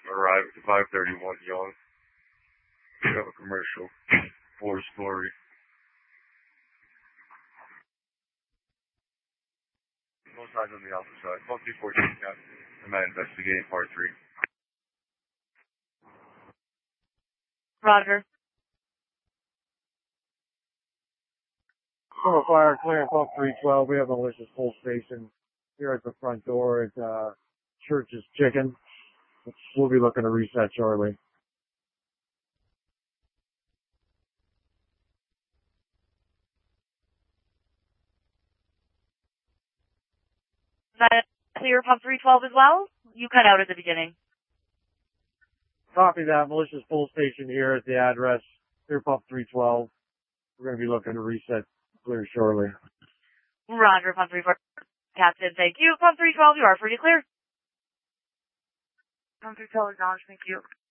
arrive at 531 Young. We have a commercial. 4-story. Both sides on the opposite side. 12-14, yeah. I'm not investigating part 3. Roger. Fire clearance off 312. We have a malicious full station here at the front door at Church's Chicken. We'll be looking to reset shortly. Is that clear, pump 312 as well? You cut out at the beginning. Copy that. Malicious full station here at the address. Clear pump 312. We're going to be looking to reset clear shortly. Roger, pump 312. Captain, thank you. Pump 312, you are free to clear. Pump 312 acknowledged, thank you.